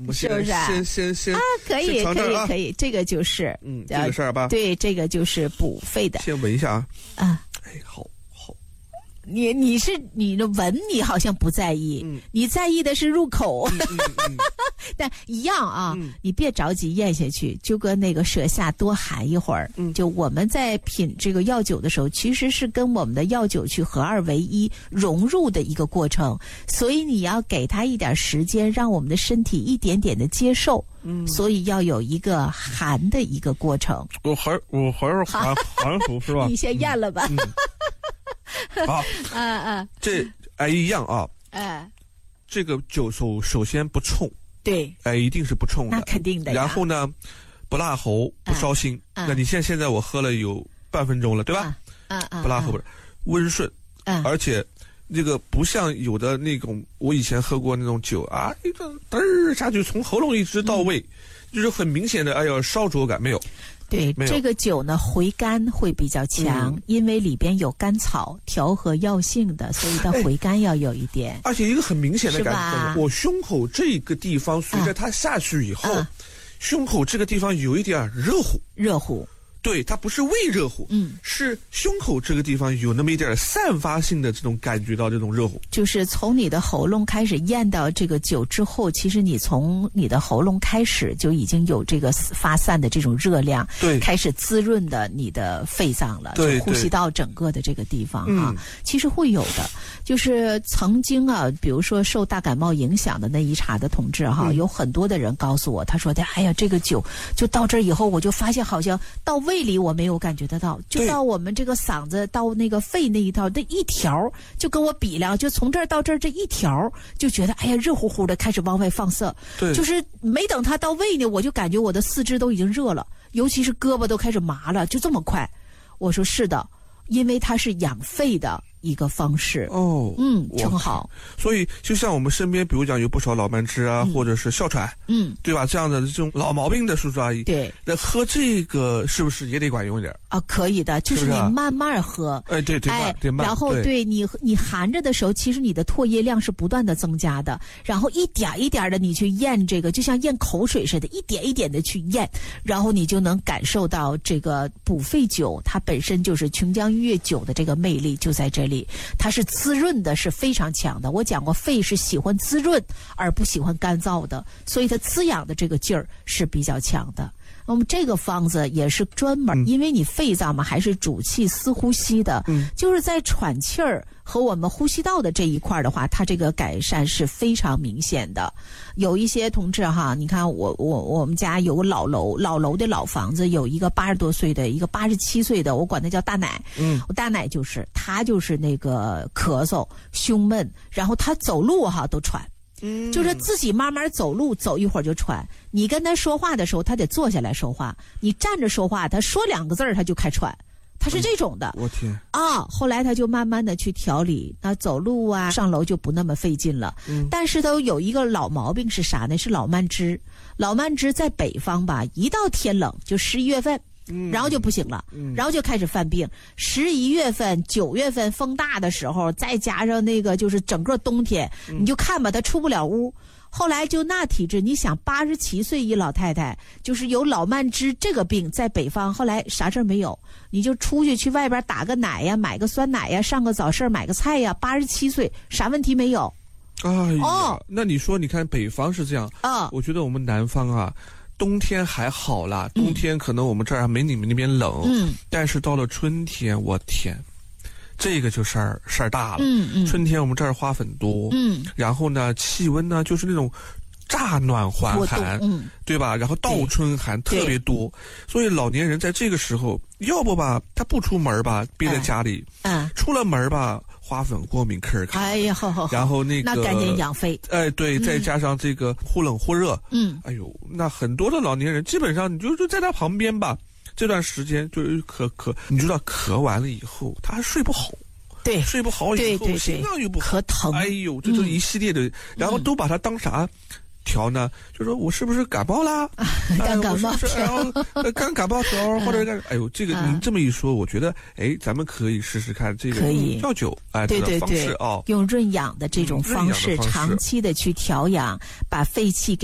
是不是？ 先啊，可以，可以，这个就是这个事儿吧。 对，这个就是补肺的。 先闻一下啊。 啊， 哎，好。 你的闻你好像不在意，你在意的是入口，但一样啊，你别着急咽下去，就跟那个舌下多含一会儿。就我们在品这个药酒的时候，其实是跟我们的药酒去合二为一融入的一个过程，所以你要给它一点时间，让我们的身体一点点的接受。所以要有一个含的一个过程。 我还是含服是吧？ 你先咽了吧。 好，这一样啊，这个酒首先不冲， 对， 一定是不冲的， 那肯定的。 然后呢，不辣喉，不烧心。那你现在我喝了有半分钟了，对吧？不辣喉，温顺，而且这个不像有的那种，我以前喝过那种酒啊，一个嘚儿下去，从喉咙一直到胃，就是很明显的烧灼感没有。 对，这个酒呢回甘会比较强，因为里边有甘草调和药性的，所以它回甘要有一点。 而且一个很明显的感觉，我胸口这个地方随着它下去以后，胸口这个地方有一点热乎。对，它不是胃热乎，是胸口这个地方有那么一点散发性的这种感觉到这种热乎。 就是从你的喉咙开始咽到这个酒之后，其实你从你的喉咙开始就已经有这个发散的这种热量， 对， 开始滋润的你的肺脏了， 对， 就呼吸道整个的这个地方啊，其实会有的。就是曾经啊，比如说受大感冒影响的那一茬的同志哈，有很多的人告诉我，他说的，哎呀，这个酒就到这儿以后，我就发现好像到胃里我没有感觉得到，就到我们这个嗓子到那个肺那一道，那一条就跟我比量，就从这儿到这儿这一条，就觉得哎呀热乎乎的，开始往外放射。 对， 就是没等它到胃呢，我就感觉我的四肢都已经热了，尤其是胳膊都开始麻了，就这么快。我说是的，因为它是养肺的一个方式。真好。 所以就像我们身边比如讲有不少老慢支啊，或者是哮喘，对吧，这样的这种老毛病的叔叔阿姨， 对， 那喝这个是不是也得管用一点啊？可以的，就是你慢慢喝。 对，慢。 然后对你含着的时候，其实你的唾液量是不断的增加的，然后一点一点的你去咽这个，就像咽口水似的，一点一点的去咽，然后你就能感受到这个补肺酒它本身就是琼浆玉液酒的这个魅力就在这里。它是滋润的，是非常强的。我讲过，肺是喜欢滋润而不喜欢干燥的，所以它滋养的这个劲儿是比较强的。那么这个方子也是专门，因为你肺脏嘛还是主气司呼吸的，就是在喘气儿和我们呼吸道的这一块的话，它这个改善是非常明显的。有一些同志哈，你看我们家有个老楼的老房子，有一个80多岁的，一个87岁的，我管他叫大奶。我大奶他就是那个咳嗽、胸闷，然后他走路哈都喘。就是自己慢慢走路，走一会儿就喘。你跟他说话的时候，他得坐下来说话；你站着说话，他说2个字儿他就开喘。他是这种的。 我天啊！后来他就慢慢的去调理，那走路啊、上楼就不那么费劲了。但是他有一个老毛病是啥呢？是老慢支。老慢支在北方吧，一到天冷就11月份。然后就不行了，然后就开始犯病。11月份、9月份风大的时候，再加上那个就是整个冬天，你就看吧，他出不了屋。后来就那体质，你想87岁一老太太，就是有老慢支这个病，在北方，后来啥事儿没有，你就出去外边打个奶呀，买个酸奶呀，上个早市买个菜呀，87岁啥问题没有。 哎呀，那你说，你看北方是这样啊，我觉得我们南方啊。冬天还好啦，冬天可能我们这儿还没你们那边冷，但是到了春天，我天，这个就事儿大了。春天我们这儿花粉多，然后呢，气温呢就是那种乍暖还寒，对吧？然后倒春寒特别多，所以老年人在这个时候，要不吧，他不出门吧，憋在家里，出了门吧。花粉过敏吭， 哎呀，好， 然后那赶紧养肺， 对，再加上这个忽冷忽热，哎呦，那很多的老年人基本上你就在他旁边吧，这段时间就是咳，你知道咳完了以后他还睡不好， 对， 睡不好以后心脏又不好， 咳疼， 哎呦，这一系列的，然后都把它当啥？调呢，就说我是不是感冒啦？ 干感冒调，干感冒调，或者哎呦，这个您这么一说，我觉得咱们可以试试看这个药酒这个方式啊， 用润养的这种方式，长期的去调养，把肺气